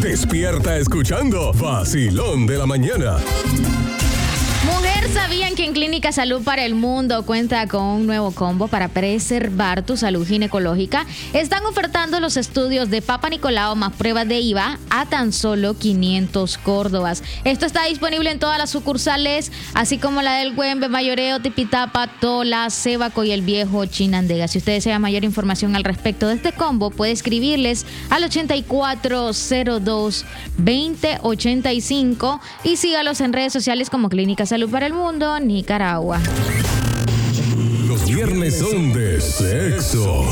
Despierta escuchando Vacilón de la Mañana. Mujer, ¿sabían que en Clínica Salud para el Mundo cuenta con un nuevo combo para preservar tu salud ginecológica? Están ofertando los estudios de Papa Nicolau más pruebas de IVA a tan solo 500 córdobas. Esto está disponible en todas las sucursales, así como la del Güembe, Mayoreo, Tipitapa, Tola, Sébaco y el Viejo Chinandega. Si usted desea mayor información al respecto de este combo, puede escribirles al 8402-2085 y sígalos en redes sociales como Clínica Salud para el Mundo, Nicaragua. Los viernes son de sexo.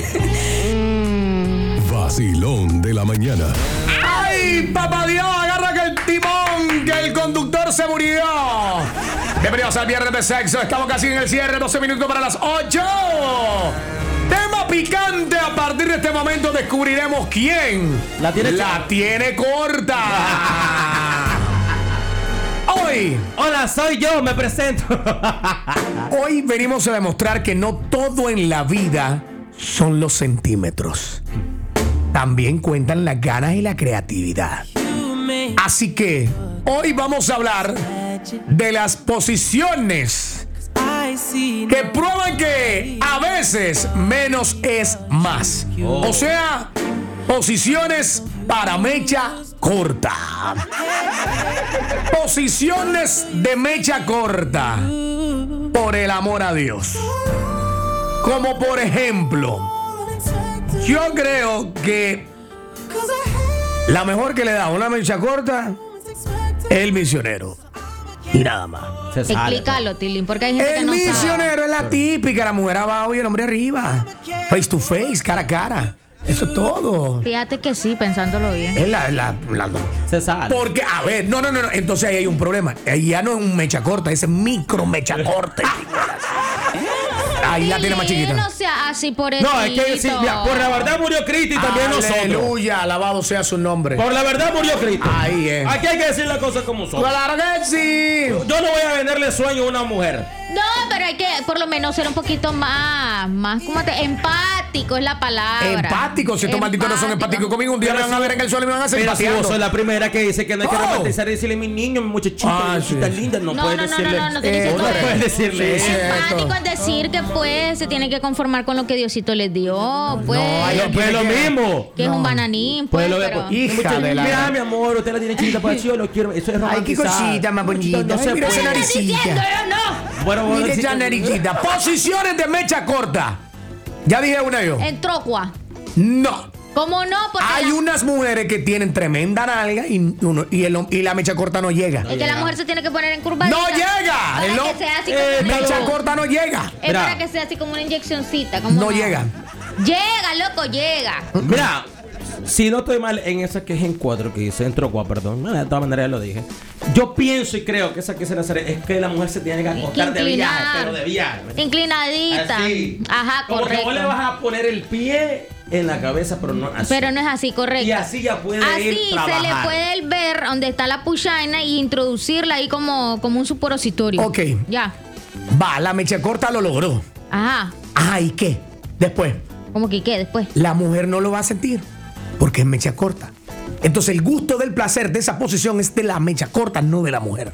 Vacilón de la Mañana. ¡Ay, papá Dios! Agarra que el timón, que el conductor se murió. Bienvenidos al viernes de sexo. Estamos casi en el cierre, 12 minutos para las 8. Tema picante. A partir de este momento descubriremos quién la tiene corta. Hoy. Hola, soy yo, me presento. Hoy venimos a demostrar que no todo en la vida son los centímetros. También cuentan las ganas y la creatividad. Así que hoy vamos a hablar de las posiciones que prueban que a veces menos es más. O sea, posiciones para mecha corta. Posiciones de mecha corta. Por el amor a Dios. Como por ejemplo, yo creo que la mejor que le da una mecha corta es el misionero. Y nada más. Explícalo, Tilín, porque hay gente que El no sabe. misionero es la típica, la mujer abajo y el hombre arriba. Face to face, cara a cara. Eso es todo. Fíjate que sí, pensándolo bien. Es Se sale. Porque, a ver, no. Entonces ahí hay un problema. Ahí ya no es un mecha corta, es micro mecha corta. Ahí la tiene más chiquita. No sea así por el. No, es que sí, mira, por la verdad murió Cristo y también nosotros. Aleluya, alabado sea su nombre. Por la verdad murió Cristo. Ahí es. Aquí hay que decir las cosas como son. Claro que sí. Yo no voy a venderle sueño a una mujer. No, pero hay que por lo menos ser un poquito más ¿cómo te? Empático es la palabra. Empático, si estos malditos no son empáticos conmigo, un día me van a ver en el suelo y me van a hacer Pero si pateando. vos sos la primera que dice que no hay que Oh. romantizar y decirle mi niño, mi muchachita, mi muchachita linda, no puedes decirle. No estoy diciendo no eso. puedes decirle Sí, eso. Empático es decir que pues se tiene que conformar con lo que Diosito les dio, pues. Pues lo mismo. Que es un bananín, pues, Pues lo pero... Hija de la... Mira, mi amor, usted la tiene chiquita para yo lo quiero. Eso es Ay, qué romantizar. cosita más bonita. No se Mira esa puede. naricita. Bueno, Mira si esa te- naricita. Posiciones de mecha corta. Ya dije una yo. En trocua. No. ¿Cómo no? Porque Hay unas mujeres que tienen tremenda nalga y la mecha corta no llega. es que la mujer se tiene que poner en curvadita. ¡No llega! Para El que sea así como mecha corta no llega. es Mira. para que sea así como una inyeccioncita. Como No llega. Llega, loco, llega. Mira, si no estoy mal en esa que es en 4, que dice en trocua, perdón. No, de todas maneras ya lo dije. Yo pienso y creo que esa que se la hace es que la mujer se tiene que acostar de viaje, pero de viaje. Inclinadita. Así. Ajá, Como correcto. que vos le vas a poner el pie en la cabeza, pero no así. Pero no es así, correcto. Y así ya puede ir Así trabajar. se le puede ver donde está la puchaina y introducirla ahí como un supositorio. Ok. Ya. Va, la mecha corta lo logró. Ajá. Ah, ¿y qué? Después, ¿Cómo que qué después? la mujer no lo va a sentir porque es mecha corta. Entonces el gusto del placer de esa posición es de la mecha corta, no de la mujer.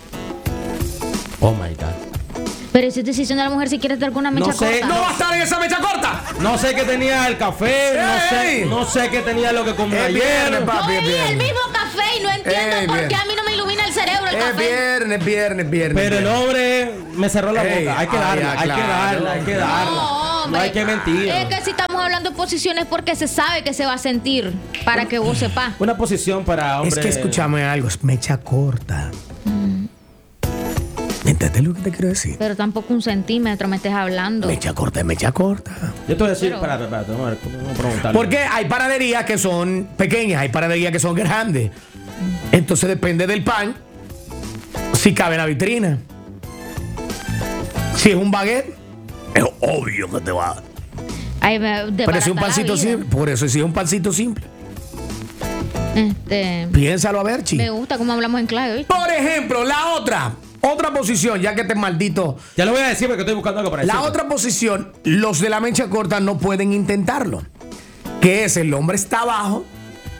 Oh my God. Pero si es decisión de la mujer si quiere estar con una mecha No sé, corta. ¡No va a estar en esa mecha corta! No sé qué tenía el café, ¡Ey! no sé qué tenía lo que comió Es viernes, ayer. papi, Yo es vi el viernes. mismo café y no entiendo Ey, por qué bien. a mí no me ilumina el cerebro el Es café. viernes. Pero el hombre me cerró la Ey, boca. Hay que darla, ya, hay que claro, darla, hay que darla. No, No hay que mentir. Es que si estamos hablando de posiciones porque se sabe que se va a sentir para que vos sepas. Una posición para hombre. Es que escúchame algo, es mecha corta. ¿Entiendes lo que te quiero decir? Pero tampoco un centímetro me estés hablando. Mecha corta es mecha corta. Yo te voy a decir, Pero- para, vamos a ver, ¿cómo preguntarle? Porque hay panaderías que son pequeñas, hay panaderías que son grandes. Entonces depende del pan, si cabe en la vitrina. Si es un baguette, es obvio que te va a dar. Ay, Pero si es un pancito simple, por eso si es un pancito simple. Piénsalo a ver, Me chico. gusta cómo hablamos en clave, ¿viste? Por ejemplo, la otra posición, ya que este maldito. Ya lo voy a decir porque estoy buscando algo para decir. La otra posición, los de la mecha corta no pueden intentarlo. Que es el hombre está abajo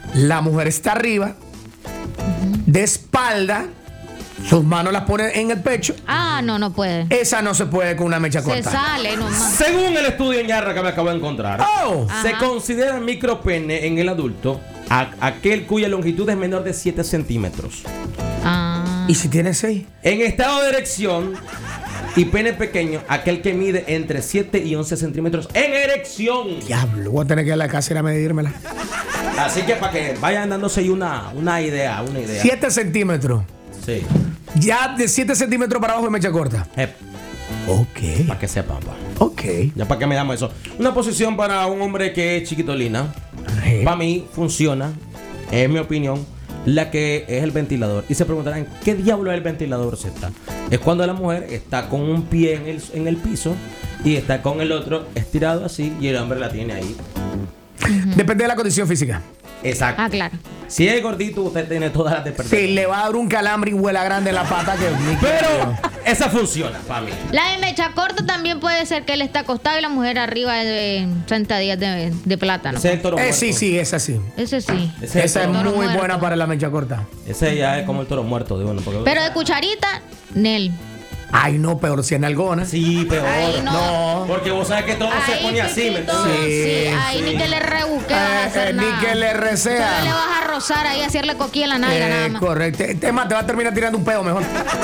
La mujer está arriba, de espalda, sus manos las pone en el pecho. Ah, no puede. Esa no se puede con una mecha Se corta. sale nomás. Según el estudio en Yarra que me acabo de encontrar, se Ajá. considera micropene en el adulto aquel cuya longitud es menor de 7 centímetros. Ah. ¿Y si tiene 6? En estado de erección y pene pequeño, aquel que mide entre 7 y 11 centímetros en erección. Diablo, voy a tener que ir a la casa y ir a medírmela. Así que para que vayan dándose ahí una idea. 7 centímetros. Sí. Ya de 7 centímetros para abajo es mecha corta. Ok. Para que sepan, pa. Ok. Ya para que me damos eso. Una posición para un hombre que es chiquitolina. Para mí funciona, en mi opinión, la que es el ventilador. Y se preguntarán, ¿qué diablo es el ventilador Z? Es cuando la mujer está con un pie en el piso y está con el otro estirado así y el hombre la tiene ahí. Depende de la condición física. Exacto. Ah, claro. Si es gordito, usted tiene todas las de perder. Sí, le va a dar un calambre y huela grande en la pata que Pero esa funciona para mí. La de mecha corta también puede ser que él está acostado y la mujer arriba de 30 días de plátano. Ese es el toro muerto. sí, esa sí. Ese sí. Ese Esa es toro muy muerto. buena para la mecha corta. Ese ya es como el toro muerto de uno. Porque Pero de cucharita, Nel. Ay, no, peor si en algona. sí, peor. Ahí no. Porque vos sabes que todo se Ahí, pone así, ¿me chiquito, entiendes? sí, ahí ni que le rebusque vas a hacer Ni nada. que le Solo le resea. vas a rozar ahí, hacerle coquilla en la nalga nada más. Correcto. Es más, te va a terminar tirando un pedo mejor.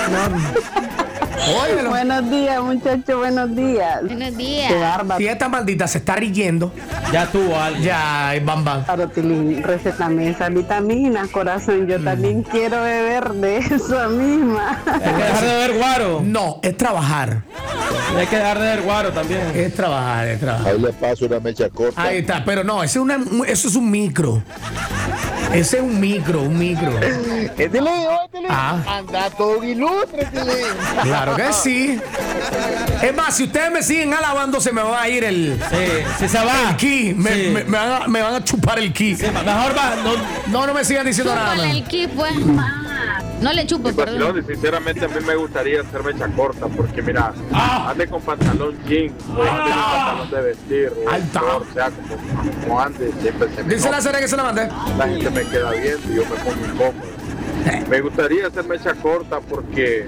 Óyelo. Buenos días, muchachos, buenos días. Buenos Qué días. bárbaro. Si esta maldita se está riendo, Ya tuvo algo. ya, bam, bam. Tilín, recétame esas vitaminas, corazón. Yo también quiero beber de esa misma. Hay que dejar de ver guaro. No, es trabajar. Hay que dejar de ver guaro también. Es trabajar, es trabajar. Ahí le paso una mecha corta. Ahí está, pero no, eso es un micro. Ese es un micro. Ah. Anda todo ilustre, Tilín. Claro que sí. Es más, si ustedes me siguen alabando, se me va a ir el Sí, se va. ki. Sí. Me van a chupar el ki. Sí, mejor va. No me sigan diciendo nada. Chúpale man. el ki, pues. No le chupo, perdón. Vacilón, y sinceramente a mí me gustaría hacer mecha corta porque mira, Ah. ande con pantalón jean o ande con pantalón de vestir o Ahí está. short, o sea, como ande, siempre se me Dice la nota. serie que se la mandé. La gente me queda viendo y yo me pongo incómodo. Me gustaría hacer mecha corta porque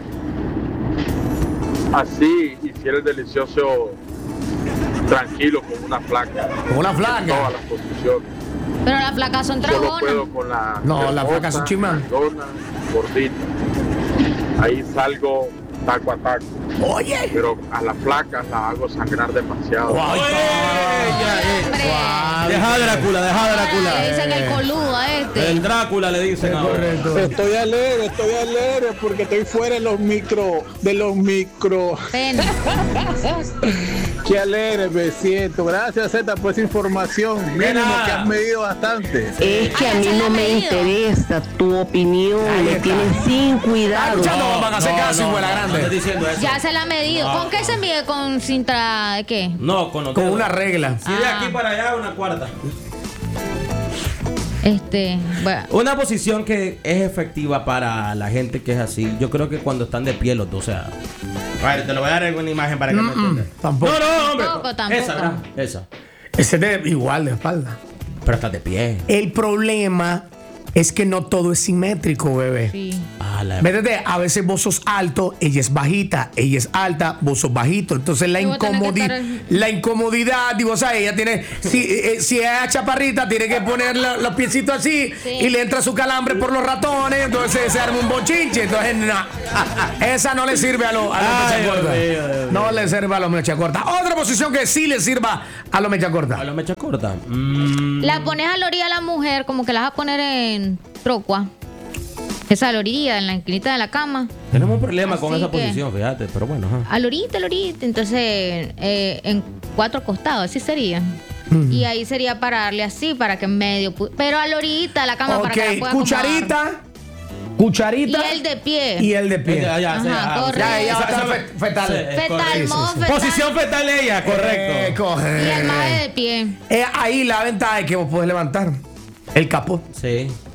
así hiciera el delicioso tranquilo con una flaca. Con una En flaca. todas las posiciones. Pero las placas son Solo dragonas. puedo con la No, la hermosa, flaca es un chimán. grandona, gordita. Ahí salgo taco a taco. Oye. Pero a las flacas las hago sangrar demasiado. Guay. Hombre. Deja Drácula, Ahora le dicen el coludo a este. El Drácula le dicen ahora. Correcto. Estoy alegre porque estoy fuera de los micro. Pene. Qué alegre me siento. Gracias, Z, por esa información. Mínimo nada. que has medido bastante. Es que a mí no me interesa tu opinión. Ahí Me está. tienes sin cuidado. No, van a hacer caso, hijo de la No grande. estoy diciendo eso. Ya se la ha medido. ¿Con qué se mide? ¿Con cinta de qué? No, con los Con dedos. una regla. Si de aquí para allá, una cuarta. Bueno. Una posición que es efectiva para la gente que es así. Yo creo que cuando están de pie los dos, o sea. A ver, te lo voy a dar en una imagen para que me entiendas. Tampoco. No, hombre. Tampoco. Esa, ¿verdad? Esa. Ese es igual de espalda. Pero estás de pie. El problema es que no todo es simétrico, bebé. Sí. Ah, la... ¿Me entiendes? A veces vos sos alto, ella es bajita, ella es alta, vos sos bajito. Entonces Y vos tenés que estar- la incomodidad, digo, o sea, ella tiene, si es chaparrita, tiene que poner los piecitos así Sí. y le entra su calambre por los ratones, entonces se arma un bochinche. Entonces, no, esa no le sirve a los Ay, mecha corta. Dios mío, Dios mío. No le sirve a los mecha corta. Otra posición que sí le sirva a los mecha corta. A la mecha corta. La pones a la orilla de la mujer, como que la vas a poner en trocua. Esa a la orilla, en la esquinita de la cama. Tenemos un problema con Así esa que- posición, fíjate, pero bueno. Ajá. A la orillita, Entonces, en 4 costados, así sería. Y ahí sería para darle así, para que en medio. Pero a la orillita de la cama, para que la Ok, pueda acomodar. cucharita Y el de pie. y el de pie. Ya, ya, Ajá, ya, correcto. Ya, ella va a Esa- estar esa- fetal. Sí, Fetal, correcto. modo fetal. Posición fetal ella, correcto. Coge. Y el mae de pie. Ahí la ventaja es que vos podés levantar el capó. Sí.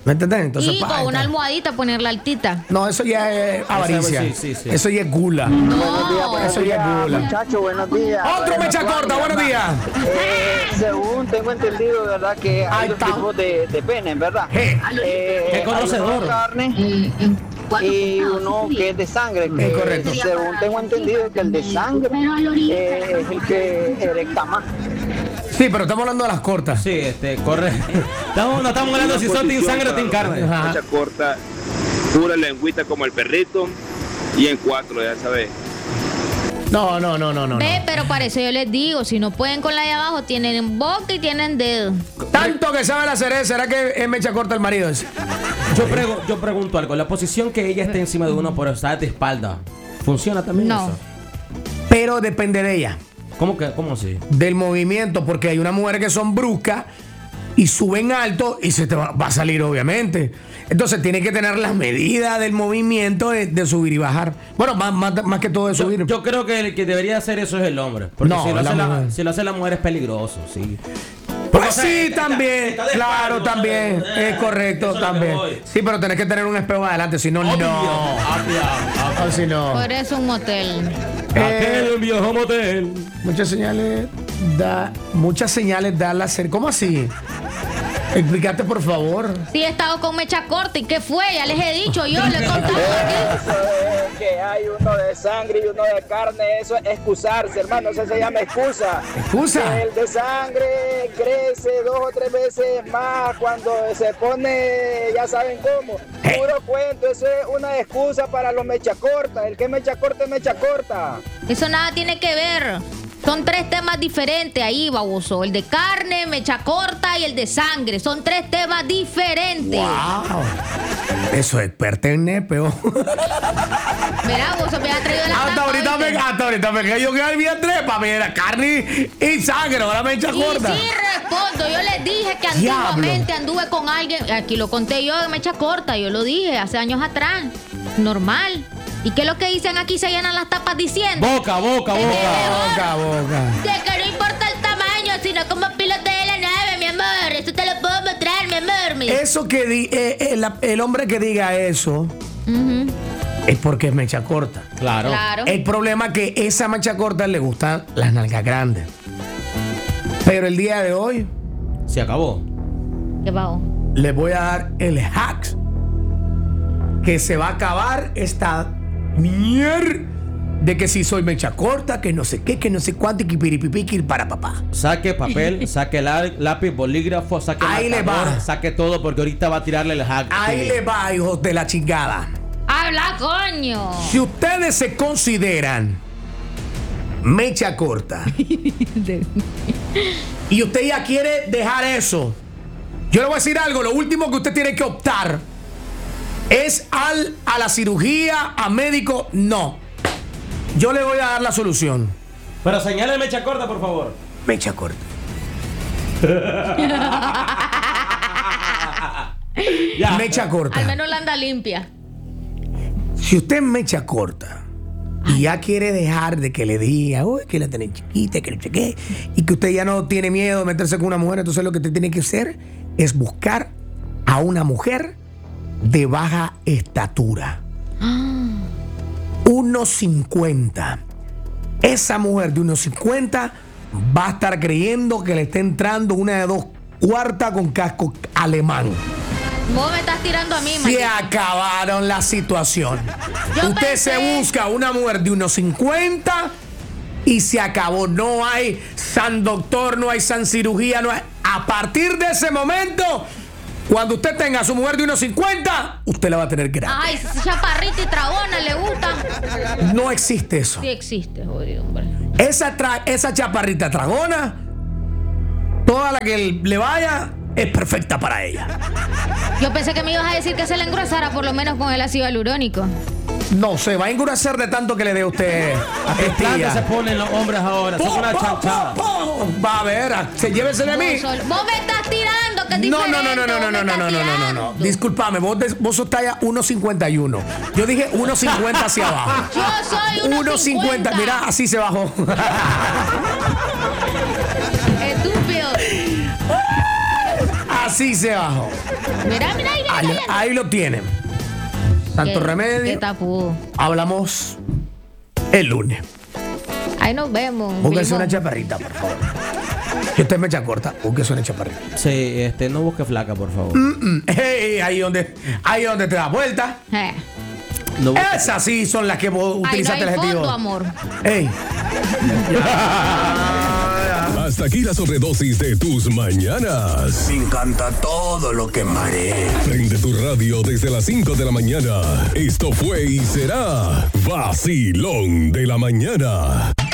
¿Me entiendes? Entonces, Y con una almohadita ponerla altita. No, eso ya es avaricia. Sí. Eso ya es gula. No. Eso ya es gula. Muchachos, buenos días. Otro mecha corta, buenos días. Según tengo entendido, ¿verdad? Que Ahí hay dos está. tipos de penes, ¿verdad? Hey. Qué conocedor. Hay uno de carne y uno que es de sangre. Que, correcto. Según tengo entendido que el de sangre es el que erecta más. Sí, pero estamos hablando de las cortas. Sí, corre. No estamos hablando si son team sangre o team carne. Ajá. Mecha corta, pura lengüita como el perrito y en 4, ya sabes. No. Ve, pero para eso yo les digo, si no pueden con la de abajo, tienen boca y tienen dedo. Tanto que sabe la cereza, ¿será que es mecha corta el marido ese? Yo pregunto algo. La posición que ella esté encima de uno por estar de espalda, ¿funciona también No. eso? Pero depende de ella. ¿Cómo así? Del movimiento, porque hay unas mujeres que son bruscas y suben alto y se te va a salir, obviamente. Entonces tiene que tener las medidas del movimiento de subir y bajar. Bueno, más que todo de subir. Yo creo que el que debería hacer eso es el hombre. Porque No, si lo hace la mujer es peligroso, sí. Pues o sea, sí, también. está de Claro, espalda, también. o sea, Es correcto, eso es lo que también. voy. Sí, pero tenés que tener un espejo adelante, si no, no. O si no. Por eso un motel. Aquel viejo motel. Muchas señales da la ser. ¿Cómo así? Explícate, por favor. Sí, he estado con mecha corta. ¿Y qué fue? Ya les he dicho yo, le he contado aquí. Eso es que hay uno de sangre y uno de carne, eso es excusarse, hermano, eso se llama excusa. ¿Excusa? El de sangre crece 2 o 3 veces más cuando se pone, ya saben cómo. Puro cuento, eso es una excusa para los mecha corta. El que es mecha corta es mecha corta. Eso nada tiene que ver. Son 3 temas diferentes ahí, baboso. El de carne, mecha corta y el de sangre. Son 3 temas diferentes. ¡Wow! Eso es experta en nepeo. Verá, baboso, me ha traído la Hasta tapa, ahorita me cayó que había 3 para mí. Era carne y sangre, ahora me echa Y corta. sí respondo, yo les dije que antiguamente anduve con alguien, aquí lo conté yo de mecha corta, yo lo dije hace años atrás, normal. ¿Y qué es lo que dicen aquí? Se llenan las tapas diciendo Boca. Boca. de que no importa el tamaño, sino como piloto de la nave, mi amor. Eso te lo puedo mostrar, mi amor. Eso que el hombre que diga eso es porque es mecha corta. Claro. El problema es que esa mecha corta le gustan las nalgas grandes. Pero el día de hoy Se acabó. ¿Qué bajo? les voy a dar el hack que se va a acabar esta mierda de que si soy mecha corta, que no sé qué, que no sé cuánto, y que piripipiqui para papá. Saque papel, saque lápiz, bolígrafo, saque Ahí le marcador, va. saque todo porque ahorita va a tirarle el hack. Ahí le va, hijos de la chingada. ¡Habla, coño! Si ustedes se consideran mecha corta y usted ya quiere dejar eso, yo le voy a decir algo. Lo último que usted tiene que optar es a la cirugía, a médico. No. Yo le voy a dar la solución. Pero señale mecha corta, por favor. Mecha corta. Ya. Mecha corta. Al menos la anda limpia. Si usted es mecha corta y ya quiere dejar de que le diga, uy, que la tenés chiquita, que no sé qué, y que usted ya no tiene miedo de meterse con una mujer, entonces lo que usted tiene que hacer es buscar a una mujer de baja estatura. 1.50. Esa mujer de 1.50 va a estar creyendo que le está entrando una de 2 cuartas con casco alemán. Vos me estás tirando a mí, Se maldito. acabaron la situación. Yo Usted pensé- se busca una mujer de 1.50 y se acabó. No hay san doctor, no hay san cirugía, no hay. A partir de ese momento, cuando usted tenga a su mujer de 1.50, usted la va a tener grande. Ay, chaparrita y tragona, ¿le gusta? No existe eso. Sí existe, jodido, hombre. Esa chaparrita tragona, toda la que le vaya, es perfecta para ella. Yo pensé que me ibas a decir que se le engrosara por lo menos con el ácido hialurónico. No, se va a engrosecer de tanto que le dé usted a ¿Qué planta se Testilla. ponen los hombres ahora? Son una chanchada. Va a ver, llévesele a mí. Vos me estás tirando, que es No, diferente. no. Disculpame, vos sos talla 1.51. Yo dije 1.50 hacia abajo. Yo soy 1.50. Mira, así se bajó. Estúpido. Así se bajó. Mira. Ahí lo tienen. Tanto remedio. Qué tapudo. Hablamos el lunes. Ahí nos vemos. Búsquese una chaparrita, por favor. Si usted es mecha corta, búsquese una chaparrita. Sí, no busque flaca, por favor. Hey, ahí donde te das vuelta. No busque- Esas sí son las que vos utilizaste no el hay adjetivo. fondo, amor. Ey. Hasta aquí la sobredosis de tus mañanas. Me encanta todo lo que marea. Prende tu radio desde las 5 de la mañana. Esto fue y será Vacilón de la Mañana.